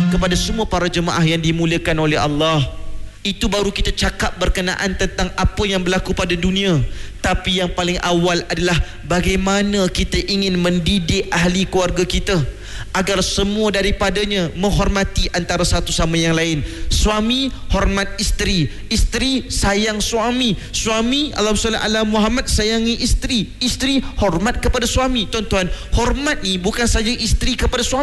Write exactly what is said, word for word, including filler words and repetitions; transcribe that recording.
kepada semua para jemaah yang dimuliakan oleh Allah. Itu baru kita cakap berkenaan tentang apa yang berlaku pada dunia. Tapi yang paling awal adalah bagaimana kita ingin mendidik ahli keluarga kita agar semua daripadanya menghormati antara satu sama yang lain. Suami hormat isteri, isteri sayang suami, suami Allahumma shalli ala Muhammad sayangi isteri, isteri hormat kepada suami. Tuan-tuan, hormat ni bukan saja isteri kepada suami.